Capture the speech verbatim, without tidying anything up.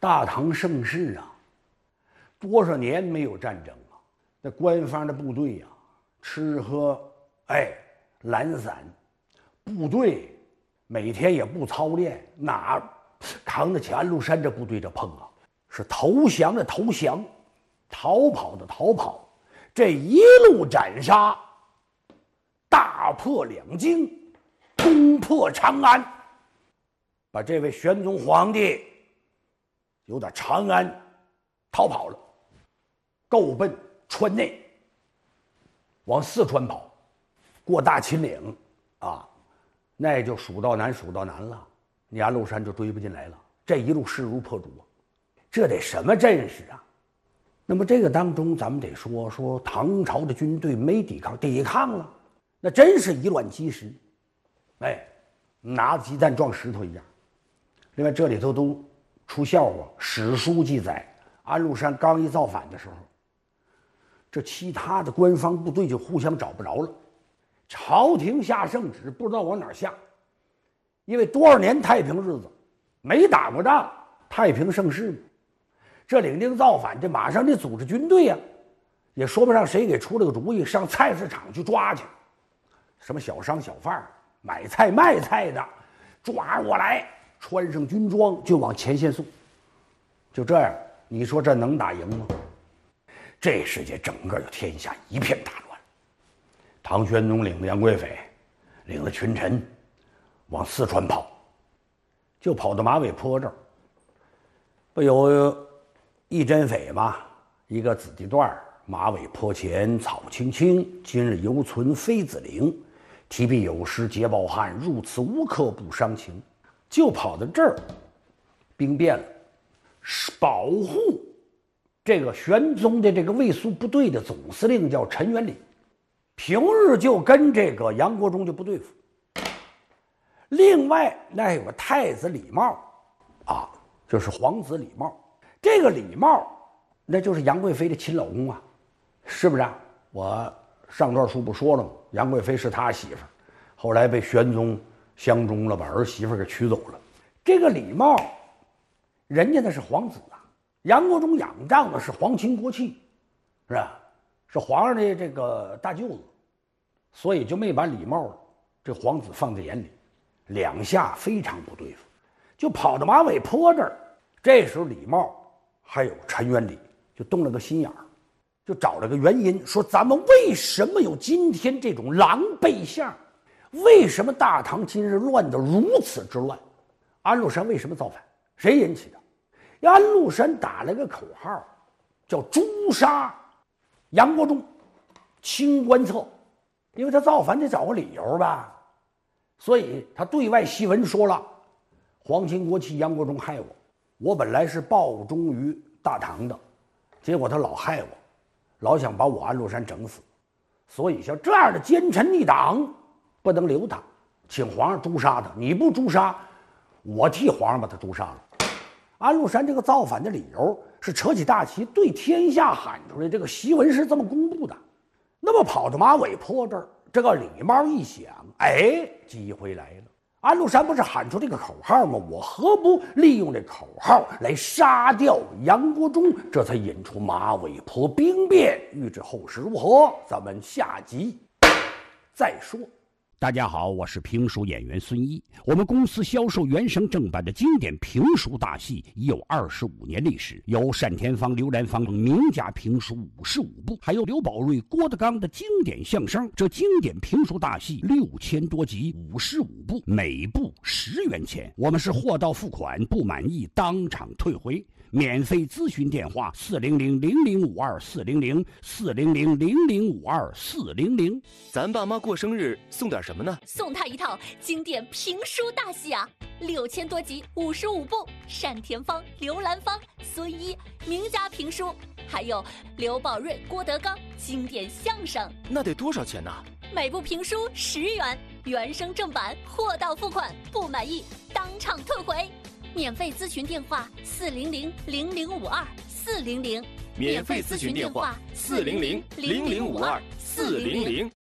大唐盛世啊，多少年没有战争了，那官方的部队呀、啊，吃喝哎懒散，部队每天也不操练，哪扛得起安禄山这部队这碰啊？是投降的投降，逃跑的逃跑，这一路斩杀，大破两京，攻破长安，把这位玄宗皇帝由打长安逃跑了，够奔川内，往四川跑，过大秦岭啊，那就蜀道难，蜀道难了，你安禄山就追不进来了。这一路势如破竹啊，这得什么阵势啊？那么这个当中，咱们得说说唐朝的军队没抵抗，抵抗了，那真是以卵击石，哎，拿着鸡蛋撞石头一样。另外，这里头都出笑话，史书记载，安禄山刚一造反的时候，这其他的官方部队就互相找不着了，朝廷下圣旨不知道往哪儿下，因为多少年太平日子没打过仗，太平盛世嘛。这领兵造反，这马上得组织军队呀、啊，也说不上谁给出了个主意，上菜市场去抓去，什么小商小贩买菜卖菜的，抓过来，穿上军装就往前线送。就这样，你说这能打赢吗？这时间整个就天下一片大乱。唐玄宗领着杨贵妃，领着群臣往四川跑，就跑到马嵬坡这儿，不有一针匪吗？一个子弟段，马嵬坡前草青青，今日犹存妃子陵。提笔有诗捷报汉，入此无客不伤情。就跑到这儿，兵变了，保护这个玄宗的这个卫戍部队的总司令叫陈元礼，平日就跟这个杨国忠就不对付。另外，那还有个太子李瑁，啊，就是皇子李瑁。这个李瑁，那就是杨贵妃的亲老公啊，是不是啊？我上段书不说了吗？杨贵妃是他媳妇儿，后来被玄宗相中了，把儿媳妇给娶走了。这个李瑁，人家那是皇子啊，杨国忠仰仗的是皇亲国戚，是吧？是皇上的这个大舅子，所以就没把李瑁这皇子放在眼里，两下非常不对付，就跑到马嵬坡这儿。这时候李瑁还有陈元礼就动了个心眼儿，就找了个原因，说咱们为什么有今天这种狼狈相？为什么大唐今日乱得如此之乱？安禄山为什么造反？谁引起的？安禄山打了个口号，叫诛杀杨国忠，清官侧，因为他造反得找个理由吧，所以他对外檄文说了，皇亲国戚杨国忠害我，我本来是报忠于大唐的，结果他老害我，老想把我安禄山整死，所以像这样的奸臣逆党不能留他，请皇上诛杀他，你不诛杀，我替皇上把他诛杀了。安禄山这个造反的理由是扯起大旗对天下喊出来，这个檄文是这么公布的。那么跑到马嵬坡这儿，这个李瑁一想，哎，机会来了。安禄山不是喊出这个口号吗？我何不利用这口号来杀掉杨国忠？这才引出马嵬坡兵变。欲知后事如何，咱们下集再说。 大家好，我是评书演员孙一。我们公司销售原声正版的经典评书大戏已有二十五年历史，有单田芳、刘兰芳等名家评书五十五部，还有刘宝瑞、郭德纲的经典相声。这经典评书大戏六千多集，五十五部，每部十元钱。我们是货到付款，不满意当场退回。免费咨询电话：四零零零零五二四零零四零零零零五二四零零。 咱爸妈过生日送点什么呢？ 送他一套经典评书大戏啊，六千多集，五十五部，单田芳、刘兰芳、孙一名家评书，还有刘宝瑞、郭德纲经典相声。 那得多少钱呢？ 每部评书十元，原声正版，货到付款，不满意当场退回。免费咨询电话：四零零零零五二四零零。 免费咨询电话：四零零零零五二四零零。